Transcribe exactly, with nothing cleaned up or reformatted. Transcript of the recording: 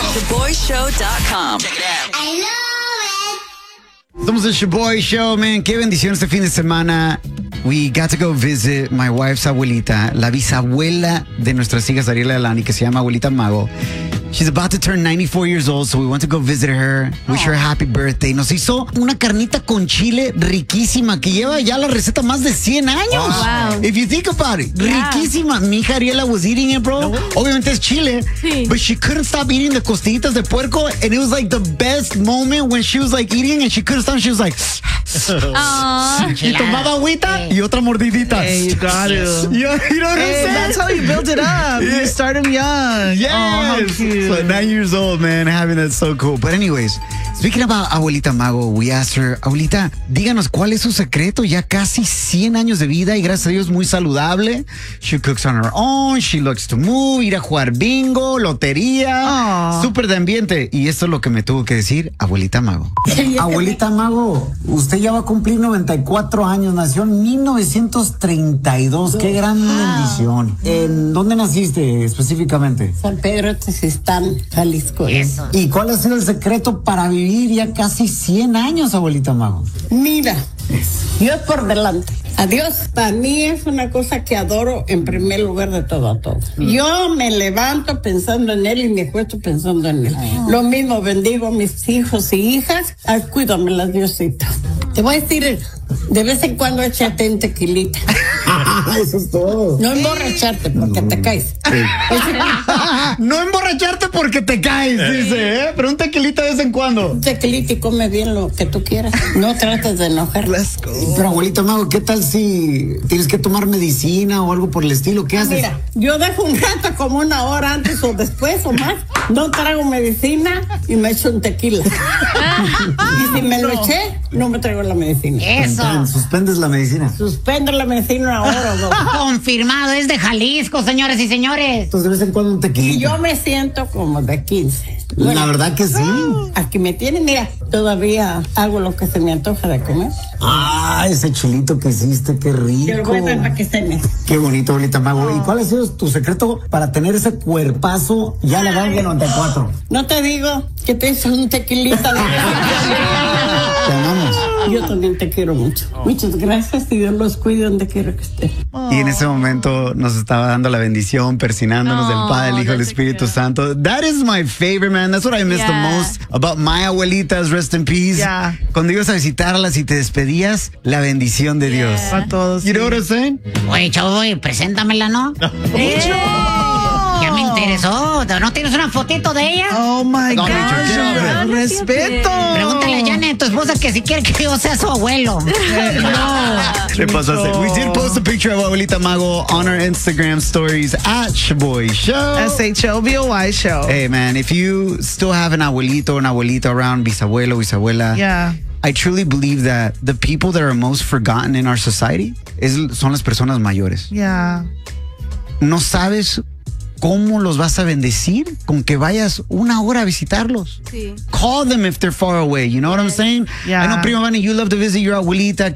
the boy show dot com. Check it out. I love it. Somos el Shaboy Show, man. Qué bendición este fin de semana. We got to go visit my wife's abuelita, la bisabuela de nuestras hijas Ariela y Alani, que se llama Abuelita Mago. She's about to turn ninety-four years old, so we went to go visit her, wish her a happy birthday. Nos hizo una carnita con chile riquísima que lleva ya la receta más de cien años. Wow. If you think about it, Yeah. riquísima. Mi hija Ariela was eating it, bro. Obviamente es chile, Sí. but she couldn't stop eating the costillitas de puerco, and it was like the best moment when she was like eating, and she couldn't stop. She was like, Aww. y tomaba agüita y otra mordidita. Hey, you got it. You, you know what I'm Hey, saying? that's how you build it up. Yeah. You start them young. Yes. Oh, how cute. So nine years old, man, having that so cool. But anyways, speaking about Abuelita Mago, we asked her, Abuelita, díganos cuál es su secreto. Ya casi cien años de vida y gracias a Dios muy saludable. She cooks on her own, she likes to move, ir a jugar bingo, lotería, Aw. súper de ambiente. Y esto es lo que me tuvo que decir Abuelita Mago. Abuelita Mago, usted ya va a cumplir noventa y cuatro años, nació en mil novecientos treinta y dos, qué gran bendición. ¿En dónde naciste específicamente? San Pedro Tezistán, Jalisco. Eso. ¿Y cuál ha sido el secreto para vivir ya casi cien años, Abuelita Mago? Mira, Dios por delante. Adiós, para mí es una cosa que adoro en primer lugar de todo a todo. Yo me levanto pensando en él y me acuesto pensando en él. Lo mismo bendigo a mis hijos y hijas. Ay, cuídamelas, Diosito. Te voy a decir, de vez en cuando échate un tequilita. Eso es todo. No emborracharte porque te caes. No emborracharte porque te caes, dice, ¿eh? Pero un tequilita de vez en cuando. Un tequilita y come bien lo que tú quieras. No trates de enojarla. Pero Abuelita Mago, ¿qué tal si tienes que tomar medicina o algo por el estilo? ¿Qué haces? Mira, yo dejo un rato como una hora antes o después o más, no traigo medicina y me echo un tequila. Y si me lo eché, no me traigo la medicina. Tan, suspendes la medicina. Suspendo la medicina una hora o dos. Confirmado, es de Jalisco, señores y señores. Entonces de vez en cuando un Y tequilita. yo me siento como de quince. La verdad que sí. Aquí me tienen, mira, todavía hago lo que se me antoja de comer. Ah, ese chilito que hiciste, qué Yo lo rico. voy a ver para que se me... Qué bonito, Abuelita Mago. ¿Y cuál ha sido tu secreto para tener ese cuerpazo ya a la edad de noventa y cuatro? No te digo que te hice un tequilita. De... Te amamos. Yo también te quiero mucho. Muchas gracias y Dios los cuide donde quiera que esté. Y en ese momento nos estaba dando la bendición, persinándonos del Oh, Padre, el Hijo, el that's Espíritu cute. Santo. That is my favorite, man. That's what I miss the Yeah. most about my abuelitas. Rest in peace. Yeah. Cuando ibas a visitarlas y te despedías, la bendición de Dios. Para todos. You know what I'm saying? Oye, chavo, preséntamela, ¿no? Ya me interesó. ¿No tienes una fotito de ella? Oh my No, gosh. Richard, get over it. Janet, Respeto. Pregúntale a Janet, tu esposa, que si quiere que yo sea su abuelo. ¿Qué pasaste? We did post a picture of Abuelita Mago on our Instagram stories at Shaboy Show. S H O B O Y show. Hey, man, if you still have an abuelito or an abuelita around, bisabuelo, bisabuela, Yeah. I truly believe that the people that are most forgotten in our society es, son las personas mayores. Yeah. No sabes cómo los vas a bendecir con que vayas una hora a visitarlos. Sí. Call them if they're far away. You know what I'm saying? Yeah. I know, Prima Vani, you love to visit your abuelita.